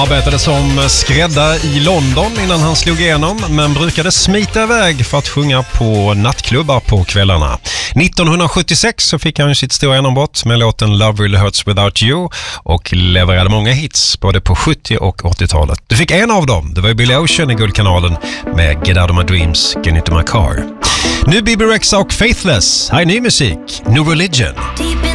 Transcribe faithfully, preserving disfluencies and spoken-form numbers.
Arbetade som skräddare i London innan han slog igenom, men brukade smita iväg för att sjunga på nattklubbar på kvällarna. nittonhundrasjuttiosex så fick han sitt stora genombrott med låten Love Really Hurts Without You och levererade många hits både på sjuttio- och åttiotalet. Du fick en av dem, det var Billy Ocean i Guldkanalen med Get Out of My Dreams, Get Into My Car. Nu Bibi Rexha och Faithless, här är ny musik, New Religion.